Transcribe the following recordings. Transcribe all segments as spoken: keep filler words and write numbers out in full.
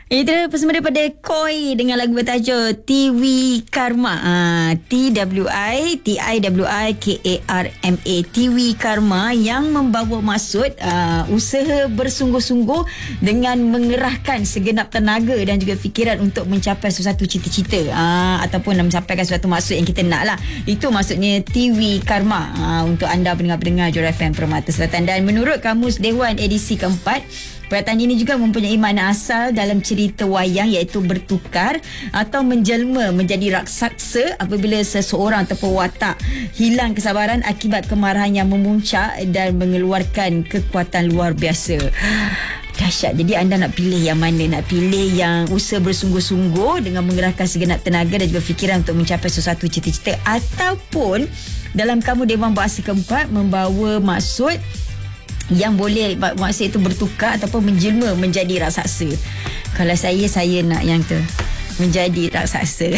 Itu bersama daripada Koi dengan lagu bertajuk T V Karma. uh, T W I T I W I K A R M A, T V Karma, yang membawa maksud uh, usaha bersungguh-sungguh dengan mengerahkan segenap tenaga dan juga fikiran untuk mencapai sesuatu cita-cita uh, ataupun mencapai sesuatu maksud yang kita nak lah. Itu maksudnya T V Karma uh, untuk anda pendengar-pendengar Johor F M Permata Selatan. Dan menurut Kamus Dewan edisi keempat, perkataan ini juga mempunyai makna asal dalam cerita wayang, iaitu bertukar atau menjelma menjadi raksasa apabila seseorang ataupun watak hilang kesabaran akibat kemarahan yang memuncak dan mengeluarkan kekuatan luar biasa. Dahsyat. Jadi anda nak pilih yang mana? Nak pilih yang usaha bersungguh-sungguh dengan mengerahkan segenap tenaga dan juga fikiran untuk mencapai sesuatu cita-cita, ataupun dalam Kamus Dewan Bahasa keempat membawa maksud yang boleh maksud itu bertukar ataupun menjelma menjadi raksasa. Kalau saya, saya nak yang tu, menjadi raksasa.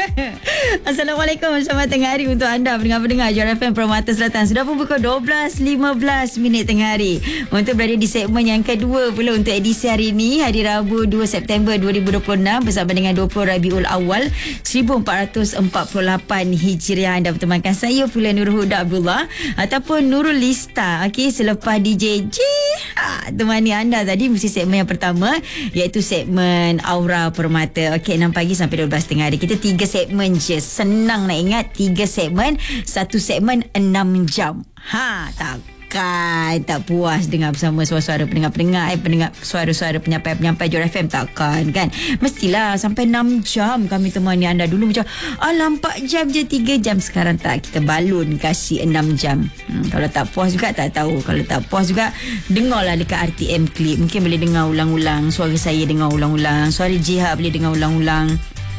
Assalamualaikum, selamat tengah hari untuk anda pendengar-pendengar Johor F M Permata Selatan. Sudah pun pukul dua belas lima belas minit tengah hari untuk berada di segmen yang kedua pula untuk edisi hari ini, hari Rabu dua September dua ribu dua puluh enam, bersama dengan dua puluh Rabiul Awal seribu empat ratus empat puluh lapan Hijriah. Anda bertemankan saya Pula Nurul Huda Abdullah ataupun Nurul Lista. Okey, selepas D J G ha, temani anda tadi mesti segmen yang pertama, iaitu segmen Aura Permata. Okey, enam pagi sampai dua belas tengah hari. Kita tiga segmen je. Senang nak ingat, tiga segmen, satu segmen enam jam. Ha, takkan tak puas dengar bersama suara-suara pendengar-pendengar, eh, pendengar suara-suara penyampai-penyampai Johor F M, takkan kan? Mestilah sampai enam jam kami temani anda. Dulu macam alah empat jam je, tiga jam. Sekarang tak, kita balun kasih enam jam. hmm, Kalau tak puas juga tak tahu. Kalau tak puas juga, dengarlah dekat R T M Clip. Mungkin boleh dengar ulang-ulang suara saya, dengar ulang-ulang suara Jiha, boleh dengar ulang-ulang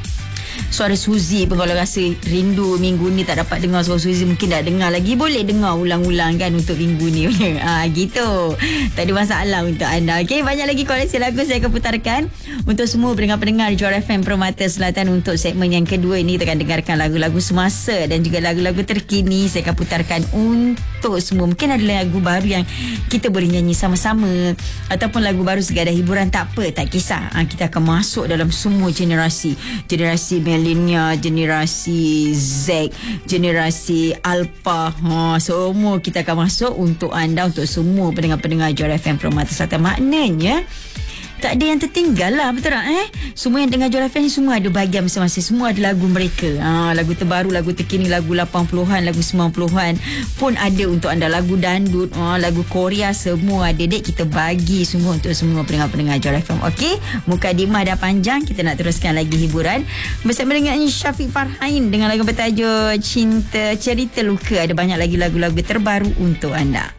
suara Suzy pun. Kalau rasa rindu minggu ni tak dapat dengar suara Suzy, mungkin dah dengar lagi, boleh dengar ulang-ulang kan untuk minggu ni. ha, gitu. Tak ada masalah untuk anda. Okey, banyak lagi koleksi lagu saya akan putarkan untuk semua pendengar-pendengar Johor F M Permata Selatan. Untuk segmen yang kedua ini, kita akan dengarkan lagu-lagu semasa dan juga lagu-lagu terkini. Saya akan putarkan untuk semua. Mungkin ada lagu baru yang kita boleh nyanyi sama-sama, ataupun lagu baru sekadar hiburan, tak apa, tak kisah. ha, Kita akan masuk dalam semua generasi. Generasi milenial, generasi Z, generasi Alpha, ha, semua kita akan masuk untuk anda, untuk semua pendengar-pendengar Johor F M Permata Selatan. Maknanya tak ada yang tertinggal lah, betul tak? Eh? Semua yang dengar Johor F M ni semua ada bahagian masing-masing. Semua ada lagu mereka. Ha, lagu terbaru, lagu terkini, lagu lapan puluhan, lagu sembilan puluhan pun ada untuk anda. Lagu dandut, ha, lagu Korea, semua ada. Dek, kita bagi semua untuk semua pendengar-pendengar Johor F M. Okey, mukadimah dah panjang. Kita nak teruskan lagi hiburan bersama dengan Syafiq Farhain dengan lagu bertajuk Cinta Cerita Luka. Ada banyak lagi lagu-lagu terbaru untuk anda.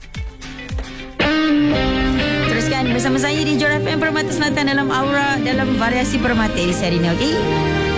Teruskan bersama saya di Johor F M Permata Selatan dalam Aura, dalam variasi permata di seri ini. Okey.